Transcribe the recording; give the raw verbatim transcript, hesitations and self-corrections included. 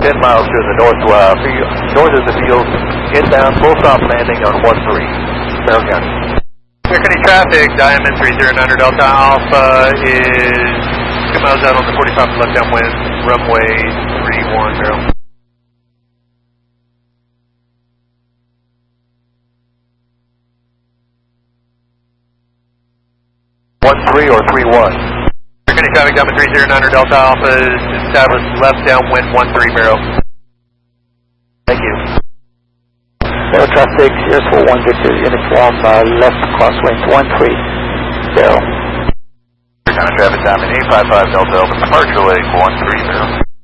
ten miles to the north, uh, field, north of the field, inbound, full stop landing on one three, Carroll County. Clear County traffic, Diamond three zero nine Delta Alpha is two miles out on the forty-five left downwind, runway three one zero. One three or three one. Clear County traffic, Diamond three zero nine Delta Alpha is established left downwind one three zero. Thank you. Air traffic, zero four one Victor, uniform, uh, left crosswind one three zero. Clear County traffic, Diamond eight five five Delta Alpha, departure leg one three zero.